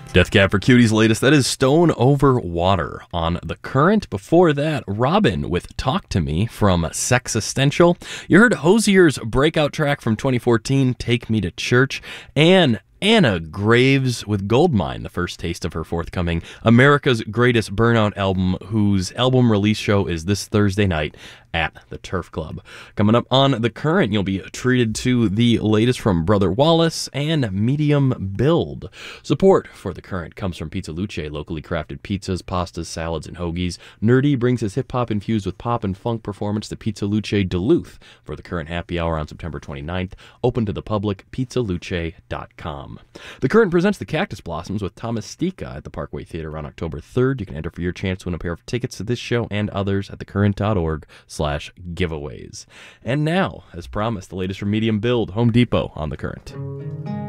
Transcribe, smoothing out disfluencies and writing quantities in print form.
Death Cab for Cutie's latest, that is Stone Over Water on The Current. Before that, Robin with Talk to Me from Sexistential. You heard Hosier's breakout track from 2014, Take Me to Church, and Anna Graves with Goldmine, the first taste of her forthcoming America's Greatest Burnout album, whose album release show is this Thursday night at the Turf Club. Coming up on The Current, you'll be treated to the latest from Brother Wallace and Medium Build. Support for The Current comes from Pizza Luce, locally crafted pizzas, pastas, salads, and hoagies. Nerdy brings his hip-hop infused with pop and funk performance to Pizza Luce Duluth for The Current Happy Hour on September 29th. Open to the public, pizzaluce.com. The Current presents the Cactus Blossoms with Thomas Stika at the Parkway Theater on October 3rd. You can enter for your chance to win a pair of tickets to this show and others at thecurrent.org/giveaways. And now, as promised, the latest from Medium Build, Home Depot on The Current.